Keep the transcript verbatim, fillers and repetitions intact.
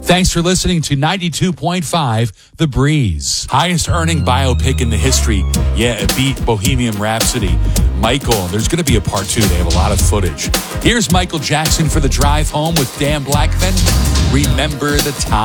Thanks for listening to ninety-two point five The Breeze. Highest earning biopic in the history. Yeah, it beat Bohemian Rhapsody. Michael, there's going to be a part two. They have a lot of footage. Here's Michael Jackson for the drive home with Dan Blackman. Remember the time.